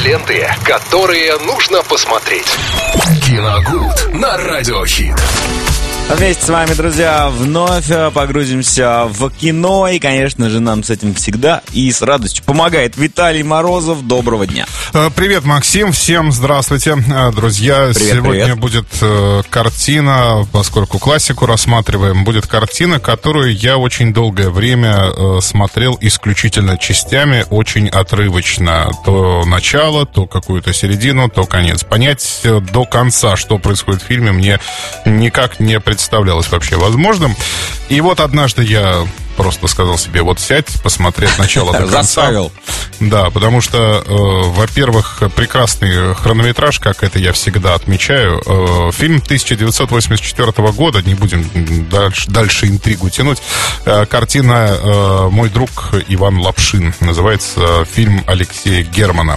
Ленты, которые нужно посмотреть. Киногуд на Радиохит. Вместе с вами, друзья, вновь погрузимся в кино. И, конечно же, нам с этим всегда и с радостью помогает Виталий Морозов. Доброго дня. Привет, Максим. Всем здравствуйте, друзья. Привет, сегодня будет картина, поскольку классику рассматриваем, будет картина, которую я очень долгое время смотрел исключительно частями, очень отрывочно. То начало, то какую-то середину, то конец. Понять до конца, что происходит в фильме, мне никак не представлялось вообще возможным. И вот однажды я просто сказал себе, вот сядь, посмотри от начала до конца. Заставил. Да, потому что, во-первых, прекрасный хронометраж, как это я всегда отмечаю. Фильм 1984 года, не будем дальше интригу тянуть. Картина «Мой друг Иван Лапшин». Называется фильм Алексея Германа.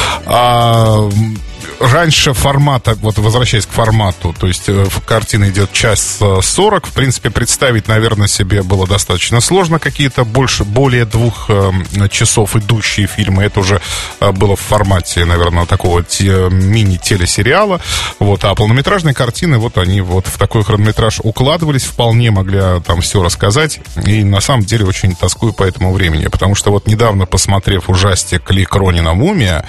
Раньше формата, вот возвращаясь к формату, то есть картина идет час 40, в принципе, представить, наверное, себе было достаточно сложно какие-то более 2 часов идущие фильмы. Это уже было в формате, наверное, такого мини-телесериала. Вот, а полнометражные картины, вот они вот в такой хронометраж укладывались, вполне могли там все рассказать. И на самом деле очень тоскую по этому времени, потому что вот недавно, посмотрев ужастик Ли Кронина «Мумия»,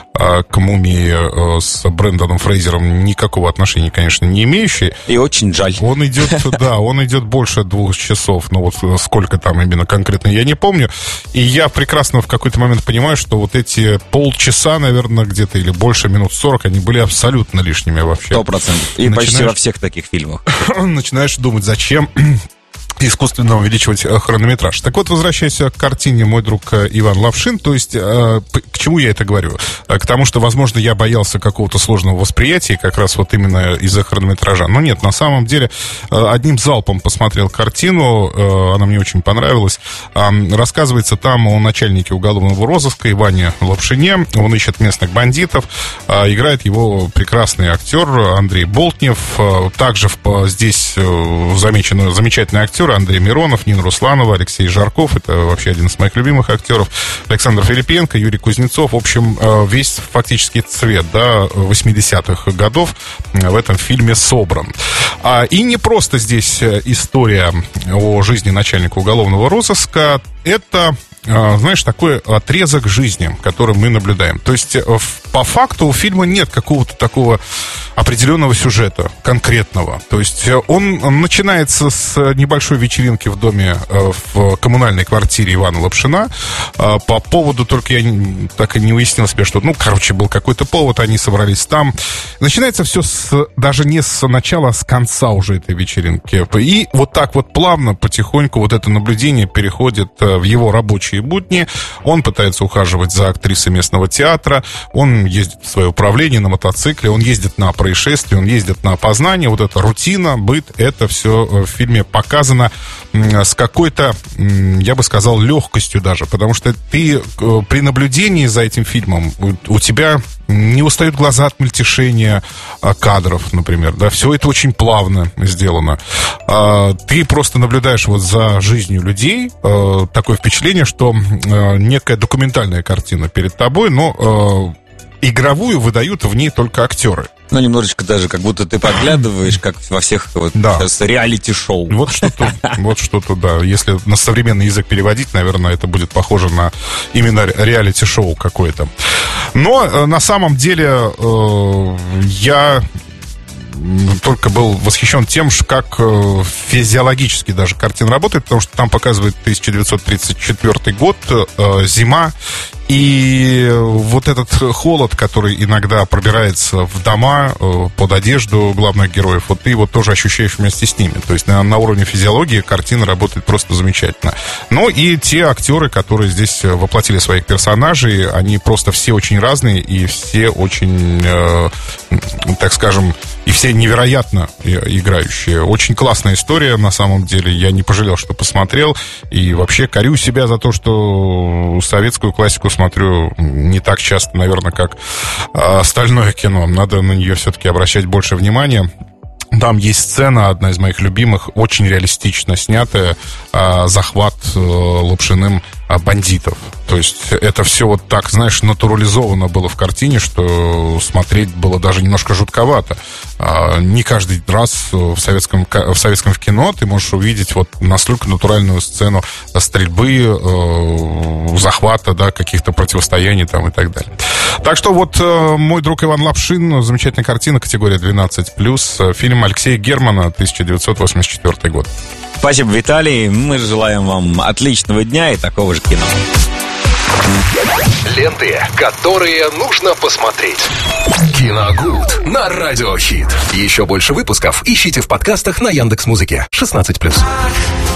к «Мумии» с Бренданом Фрейзером никакого отношения, конечно, не имеющий. И очень жаль. Он идет, да, он идет больше 2 часов, но вот сколько там именно конкретно, я не помню. И я прекрасно в какой-то момент понимаю, что вот эти полчаса, наверное, где-то, или больше, минут 40, они были абсолютно лишними вообще. 100%. И почти во всех таких фильмах. Начинаешь думать, зачем искусственно увеличивать хронометраж. Так вот, возвращаясь к картине «Мой друг Иван Лапшин», то есть, к чему я это говорю? К тому, что, возможно, я боялся какого-то сложного восприятия, как раз вот именно из-за хронометража. Но нет, на самом деле, одним залпом посмотрел картину, она мне очень понравилась. Рассказывается там о начальнике уголовного розыска Иване Лапшине. Он ищет местных бандитов. Играет его прекрасный актер Андрей Болтнев. Также здесь замечательный актер Андрей Миронов, Нина Русланова, Алексей Жарков. Это вообще один из моих любимых актеров. Александр Филипенко, Юрий Кузнецов. В общем, весь фактически цвет, да, 80-х годов в этом фильме собран. И не просто здесь история о жизни начальника уголовного розыска. Это, знаешь, такой отрезок жизни, который мы наблюдаем. То есть, по факту у фильма нет какого-то такого определенного сюжета, конкретного. То есть, он начинается с небольшой вечеринки в доме, в коммунальной квартире Ивана Лапшина. По поводу, только я так и не уяснил себе, что, был какой-то повод, они собрались там. Начинается все даже не с начала, а с конца уже этой вечеринки. И вот так вот плавно, потихоньку вот это наблюдение переходит в его рабочие будни. Он пытается ухаживать за актрисой местного театра. Он ездит в свое управление на мотоцикле. Он ездит на происшествия, он ездит на опознание. Вот эта рутина, быт, это все в фильме показано с какой-то, я бы сказал, легкостью даже. Потому что ты при наблюдении за этим фильмом, у тебя не устают глаза от мельтешения кадров, например. Да, все это очень плавно сделано. Ты просто наблюдаешь вот за жизнью людей. Такое впечатление, что некая документальная картина перед тобой, но игровую выдают в ней только актеры. Немножечко даже, как будто ты подглядываешь, как во всех сейчас реалити-шоу. Вот что-то, да. Если на современный язык переводить, наверное, это будет похоже на именно реалити-шоу какое-то. Но на самом деле я только был восхищен тем, как физиологически даже картина работает, потому что там показывает 1934 год, зима, и вот этот холод, который иногда пробирается в дома, под одежду главных героев, вот ты его тоже ощущаешь вместе с ними. То есть на уровне физиологии картина работает просто замечательно. Ну и те актеры, которые здесь воплотили своих персонажей, они просто все очень разные и все очень, так скажем, и все невероятно играющие. Очень классная история, на самом деле. Я не пожалел, что посмотрел. И вообще корю себя за то, что советскую классику смотрю не так часто, наверное, как остальное кино. Надо на нее все-таки обращать больше внимания. Там есть сцена, одна из моих любимых, очень реалистично снятая, захват Лапшиным бандитов. То есть это все вот так, знаешь, натурализовано было в картине, что смотреть было даже немножко жутковато. Не каждый раз в советском кино ты можешь увидеть вот настолько натуральную сцену стрельбы, захвата, да, каких-то противостояний там и так далее. Так что вот мой друг Иван Лапшин, замечательная картина, категория 12+, фильм Алексея Германа, 1984 год. Спасибо, Виталий. Мы желаем вам отличного дня и такого же кино. Ленты, которые нужно посмотреть. Киногуд на Радиохит. Еще больше выпусков ищите в подкастах на Яндекс.Музыке. 16+.